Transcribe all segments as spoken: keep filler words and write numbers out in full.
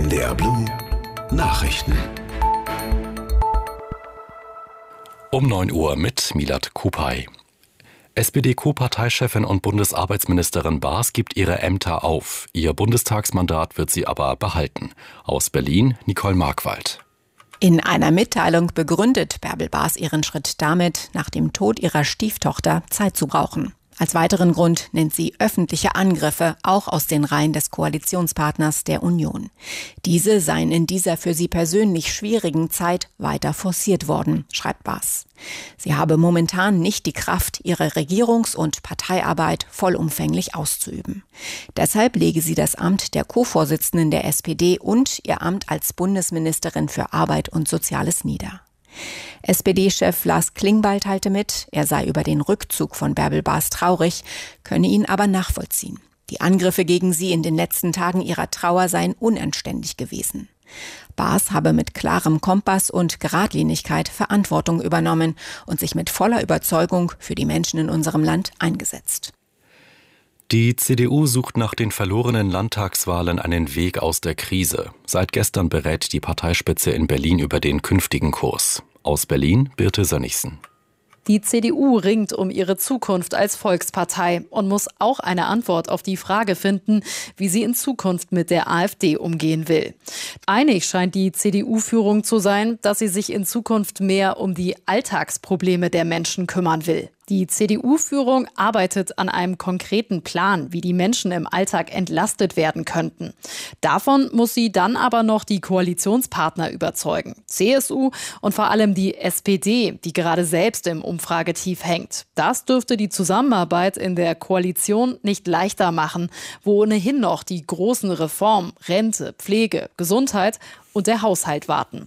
M D R Blue Nachrichten. Um neun Uhr mit Milad Kupay. S P D-Co-Parteichefin und Bundesarbeitsministerin Baas gibt ihre Ämter auf. Ihr Bundestagsmandat wird sie aber behalten. Aus Berlin Nicole Markwald. In einer Mitteilung begründet Bärbel Baas ihren Schritt damit, nach dem Tod ihrer Stieftochter Zeit zu brauchen. Als weiteren Grund nennt sie öffentliche Angriffe, auch aus den Reihen des Koalitionspartners der Union. Diese seien in dieser für sie persönlich schwierigen Zeit weiter forciert worden, schreibt Baas. Sie habe momentan nicht die Kraft, ihre Regierungs- und Parteiarbeit vollumfänglich auszuüben. Deshalb lege sie das Amt der Co-Vorsitzenden der S P D und ihr Amt als Bundesministerin für Arbeit und Soziales nieder. S P D-Chef Lars Klingbeil teilte mit, er sei über den Rückzug von Bärbel Baas traurig, könne ihn aber nachvollziehen. Die Angriffe gegen sie in den letzten Tagen ihrer Trauer seien unanständig gewesen. Baas habe mit klarem Kompass und Geradlinigkeit Verantwortung übernommen und sich mit voller Überzeugung für die Menschen in unserem Land eingesetzt. Die C D U sucht nach den verlorenen Landtagswahlen einen Weg aus der Krise. Seit gestern berät die Parteispitze in Berlin über den künftigen Kurs. Aus Berlin Birte Sönnigsen. Die C D U ringt um ihre Zukunft als Volkspartei und muss auch eine Antwort auf die Frage finden, wie sie in Zukunft mit der AfD umgehen will. Einig scheint die C D U-Führung zu sein, dass sie sich in Zukunft mehr um die Alltagsprobleme der Menschen kümmern will. Die C D U-Führung arbeitet an einem konkreten Plan, wie die Menschen im Alltag entlastet werden könnten. Davon muss sie dann aber noch die Koalitionspartner überzeugen. C S U und vor allem die S P D, die gerade selbst im Umfragetief hängt. Das dürfte die Zusammenarbeit in der Koalition nicht leichter machen, wo ohnehin noch die großen Reformen, Rente, Pflege, Gesundheit und der Haushalt warten.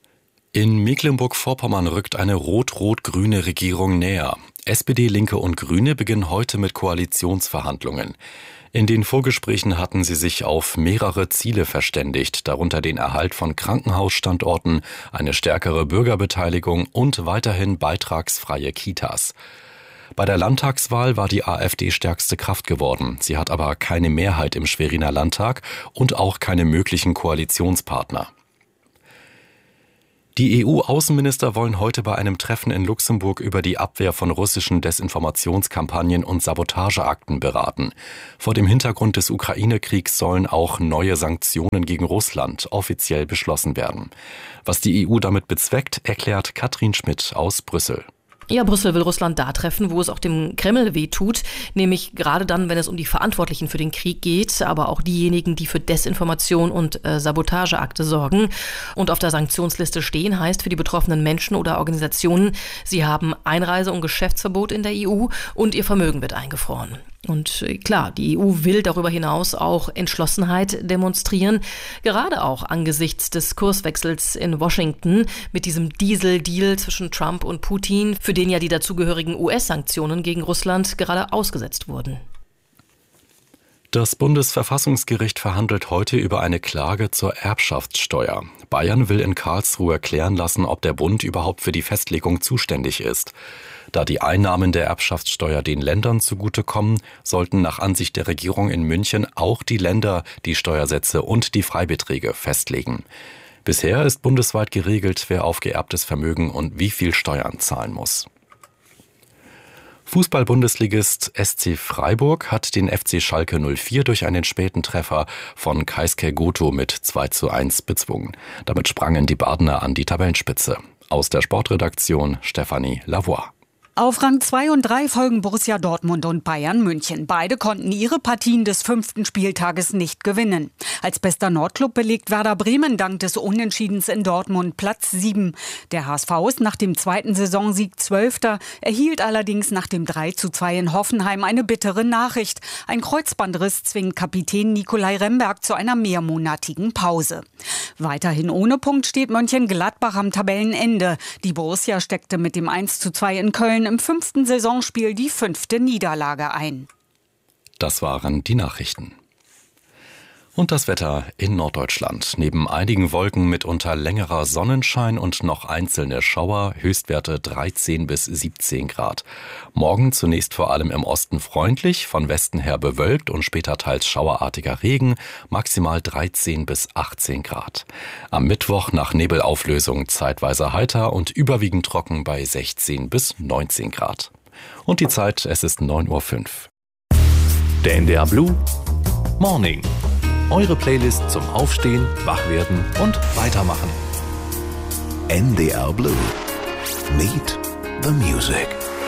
In Mecklenburg-Vorpommern rückt eine rot-rot-grüne Regierung näher. S P D, Linke und Grüne beginnen heute mit Koalitionsverhandlungen. In den Vorgesprächen hatten sie sich auf mehrere Ziele verständigt, darunter den Erhalt von Krankenhausstandorten, eine stärkere Bürgerbeteiligung und weiterhin beitragsfreie Kitas. Bei der Landtagswahl war die AfD stärkste Kraft geworden. Sie hat aber keine Mehrheit im Schweriner Landtag und auch keine möglichen Koalitionspartner. Die E U-Außenminister wollen heute bei einem Treffen in Luxemburg über die Abwehr von russischen Desinformationskampagnen und Sabotageakten beraten. Vor dem Hintergrund des Ukraine-Kriegs sollen auch neue Sanktionen gegen Russland offiziell beschlossen werden. Was die E U damit bezweckt, erklärt Katrin Schmidt aus Brüssel. Ja, Brüssel will Russland da treffen, wo es auch dem Kreml wehtut, nämlich gerade dann, wenn es um die Verantwortlichen für den Krieg geht, aber auch diejenigen, die für Desinformation und äh, Sabotageakte sorgen und auf der Sanktionsliste stehen, heißt für die betroffenen Menschen oder Organisationen, sie haben Einreise- und Geschäftsverbot in der E U und ihr Vermögen wird eingefroren. Und klar, die E U will darüber hinaus auch Entschlossenheit demonstrieren, gerade auch angesichts des Kurswechsels in Washington mit diesem Diesel-Deal zwischen Trump und Putin, für den ja die dazugehörigen U S-Sanktionen gegen Russland gerade ausgesetzt wurden. Das Bundesverfassungsgericht verhandelt heute über eine Klage zur Erbschaftssteuer. Bayern will in Karlsruhe klären lassen, ob der Bund überhaupt für die Festlegung zuständig ist. Da die Einnahmen der Erbschaftssteuer den Ländern zugutekommen, sollten nach Ansicht der Regierung in München auch die Länder die Steuersätze und die Freibeträge festlegen. Bisher ist bundesweit geregelt, wer auf geerbtes Vermögen und wie viel Steuern zahlen muss. Fußball-Bundesligist S C Freiburg hat den F C Schalke null vier durch einen späten Treffer von Keisuke Goto mit zwei zu eins bezwungen. Damit sprangen die Badener an die Tabellenspitze. Aus der Sportredaktion Stefanie Lavoie. Auf Rang zwei und drei folgen Borussia Dortmund und Bayern München. Beide konnten ihre Partien des fünften Spieltages nicht gewinnen. Als bester Nordklub belegt Werder Bremen dank des Unentschiedens in Dortmund Platz sieben. Der H S V ist nach dem zweiten Saisonsieg Zwölfter, erhielt allerdings nach dem drei zu zwei in Hoffenheim eine bittere Nachricht. Ein Kreuzbandriss zwingt Kapitän Nikolai Remberg zu einer mehrmonatigen Pause. Weiterhin ohne Punkt steht Mönchengladbach am Tabellenende. Die Borussia steckte mit dem eins zu zwei in Köln im fünften Saisonspiel die fünfte Niederlage ein. Das waren die Nachrichten. Und das Wetter in Norddeutschland. Neben einigen Wolken mitunter längerer Sonnenschein und noch einzelne Schauer, Höchstwerte dreizehn bis siebzehn Grad. Morgen zunächst vor allem im Osten freundlich, von Westen her bewölkt und später teils schauerartiger Regen, maximal dreizehn bis achtzehn Grad. Am Mittwoch nach Nebelauflösung zeitweise heiter und überwiegend trocken bei sechzehn bis neunzehn Grad. Und die Zeit, es ist neun Uhr fünf. Der N D R Blue Morning. Eure Playlist zum Aufstehen, Wachwerden und Weitermachen. N D R Blue. Meet the Music.